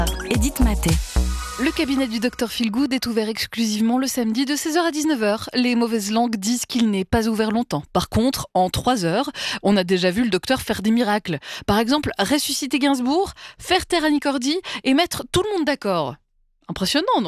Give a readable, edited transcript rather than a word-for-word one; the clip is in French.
Edith Maté. Le cabinet du Dr Feelgood est ouvert exclusivement le samedi de 16h à 19h. Les mauvaises langues disent qu'il n'est pas ouvert longtemps. Par contre, en 3 heures, on a déjà vu le docteur faire des miracles. Par exemple, ressusciter Gainsbourg, faire taire Annie Cordy et mettre tout le monde d'accord. Impressionnant, non ?